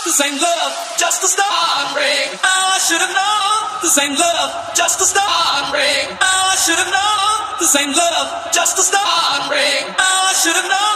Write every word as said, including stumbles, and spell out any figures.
this ain't love, just a start break. Oh, I should have known, this ain't love, just a start break. Oh, I should have known, this ain't love, just a start break. Oh, I should have known.